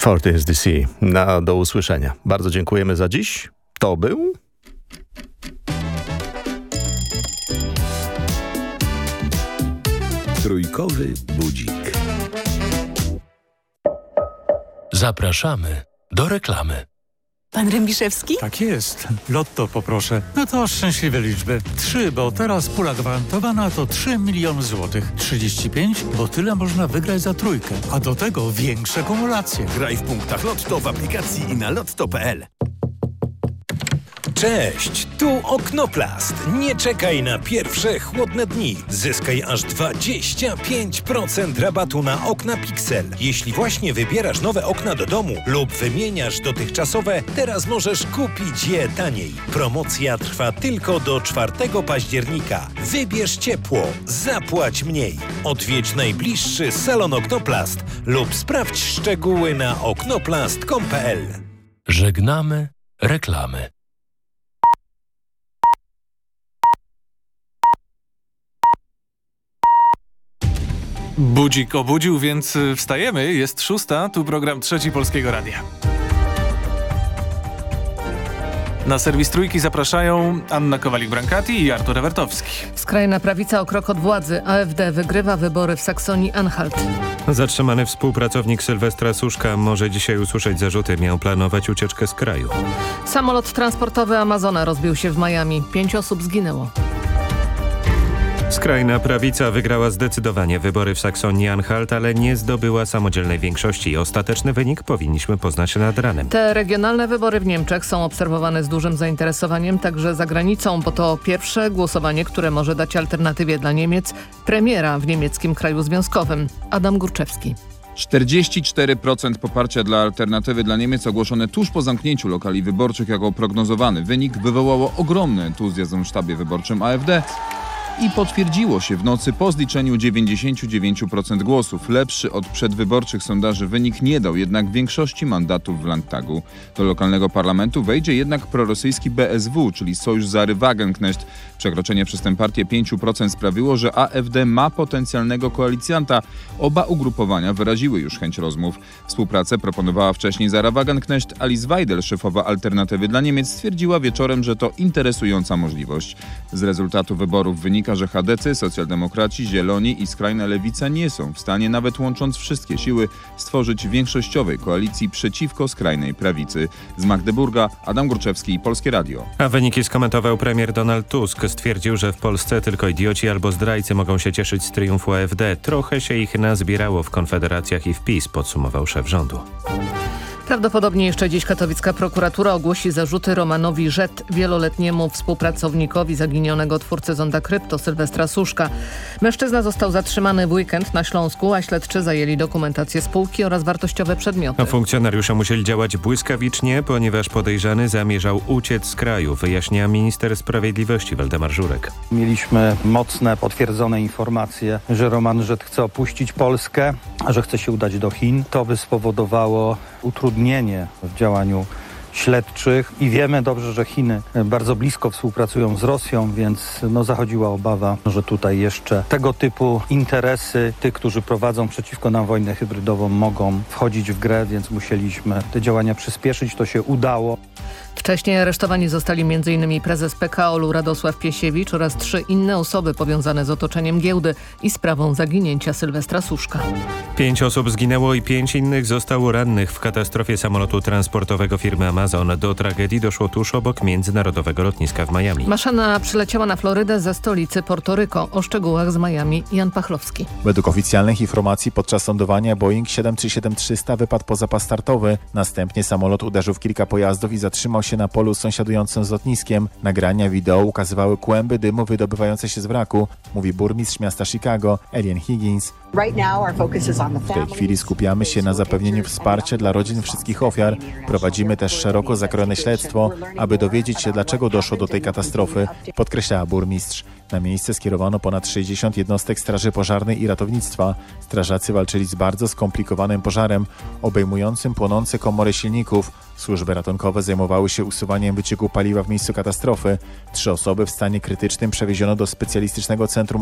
Forty is the Sea. Do usłyszenia. Bardzo dziękujemy za dziś. To był... Trójkowy budzik. Zapraszamy do reklamy. Pan Rębiszewski? Tak jest. Lotto poproszę. No to szczęśliwe liczby. 3, bo teraz pula gwarantowana to 3 miliony złotych. 35, bo tyle można wygrać za trójkę. A do tego większe kumulacje. Graj w punktach Lotto w aplikacji i na lotto.pl. Cześć, tu Oknoplast. Nie czekaj na pierwsze chłodne dni. Zyskaj aż 25% rabatu na okna Pixel. Jeśli właśnie wybierasz nowe okna do domu lub wymieniasz dotychczasowe, teraz możesz kupić je taniej. Promocja trwa tylko do 4 października. Wybierz ciepło, zapłać mniej. Odwiedź najbliższy salon Oknoplast lub sprawdź szczegóły na oknoplast.com.pl. Żegnamy reklamy. Budzik obudził, więc wstajemy. Jest 6, tu program 3 Polskiego Radia. Na serwis Trójki zapraszają Anna Kowalik-Brankati i Artur Ewertowski. Skrajna prawica o krok od władzy. AfD wygrywa wybory w Saksonii-Anhalt. Zatrzymany współpracownik Sylwestra Suszka może dzisiaj usłyszeć zarzuty. Miał planować ucieczkę z kraju. Samolot transportowy Amazona rozbił się w Miami. 5 osób zginęło. Skrajna prawica wygrała zdecydowanie wybory w Saksonii-Anhalt, ale nie zdobyła samodzielnej większości. Ostateczny wynik powinniśmy poznać nad ranem. Te regionalne wybory w Niemczech są obserwowane z dużym zainteresowaniem także za granicą, bo to pierwsze głosowanie, które może dać alternatywie dla Niemiec premiera w niemieckim kraju związkowym. Adam Górczewski. 44% poparcia dla alternatywy dla Niemiec ogłoszone tuż po zamknięciu lokali wyborczych jako prognozowany wynik wywołało ogromny entuzjazm w sztabie wyborczym AfD. I potwierdziło się w nocy po zliczeniu 99% głosów. Lepszy od przedwyborczych sondaży wynik nie dał jednak większości mandatów w Landtagu. Do lokalnego parlamentu wejdzie jednak prorosyjski BSW, czyli Sojusz Zary Wagenknecht. Przekroczenie przez tę partię 5% sprawiło, że AfD ma potencjalnego koalicjanta. Oba ugrupowania wyraziły już chęć rozmów. Współpracę proponowała wcześniej Zara Wagenknecht. Alice Weidel, szefowa Alternatywy dla Niemiec, stwierdziła wieczorem, że to interesująca możliwość. Z rezultatu wyborów wynika, że chadecy, socjaldemokraci, zieloni i skrajna lewica nie są w stanie, nawet łącząc wszystkie siły, stworzyć większościowej koalicji przeciwko skrajnej prawicy. Z Magdeburga Adam Górczewski, Polskie Radio. A wyniki skomentował premier Donald Tusk. Stwierdził, że w Polsce tylko idioci albo zdrajcy mogą się cieszyć z triumfu AfD. Trochę się ich nazbierało w konfederacjach i w PiS, podsumował szef rządu. Prawdopodobnie jeszcze dziś katowicka prokuratura ogłosi zarzuty Romanowi Rzet, wieloletniemu współpracownikowi zaginionego twórcy zonda krypto Sylwestra Suszka. Mężczyzna został zatrzymany w weekend na Śląsku, a śledczy zajęli dokumentację spółki oraz wartościowe przedmioty. A funkcjonariusze musieli działać błyskawicznie, ponieważ podejrzany zamierzał uciec z kraju, wyjaśnia minister sprawiedliwości Waldemar Żurek. Mieliśmy mocne, potwierdzone informacje, że Roman Rzet chce opuścić Polskę, a że chce się udać do Chin. To by spowodowało utrudnienie w działaniu śledczych i wiemy dobrze, że Chiny bardzo blisko współpracują z Rosją, więc zachodziła obawa, że tutaj jeszcze tego typu interesy tych, którzy prowadzą przeciwko nam wojnę hybrydową, mogą wchodzić w grę, więc musieliśmy te działania przyspieszyć. To się udało. Wcześniej aresztowani zostali m.in. prezes PKOL-u Radosław Piesiewicz oraz 3 inne osoby powiązane z otoczeniem giełdy i sprawą zaginięcia Sylwestra Suszka. 5 osób zginęło i 5 innych zostało rannych w katastrofie samolotu transportowego firmy Amazon. Do tragedii doszło tuż obok międzynarodowego lotniska w Miami. Maszyna przyleciała na Florydę ze stolicy Porto-Rico. O szczegółach z Miami Jan Pachlowski. Według oficjalnych informacji podczas lądowania Boeing 737-300 wypadł poza pas startowy. Następnie samolot uderzył w kilka pojazdów i zatrzymał się na polu sąsiadującym z lotniskiem. Nagrania wideo ukazywały kłęby dymu wydobywające się z wraku, mówi burmistrz miasta Chicago, Elian Higgins. W tej chwili skupiamy się na zapewnieniu wsparcia dla rodzin wszystkich ofiar. Prowadzimy też szeroko zakrojone śledztwo, aby dowiedzieć się, dlaczego doszło do tej katastrofy, podkreślała burmistrz. Na miejsce skierowano ponad 60 jednostek straży pożarnej i ratownictwa. Strażacy walczyli z bardzo skomplikowanym pożarem, obejmującym płonące komory silników. Służby ratunkowe zajmowały się usuwaniem wycieku paliwa w miejscu katastrofy. 3 osoby w stanie krytycznym przewieziono do specjalistycznego centrum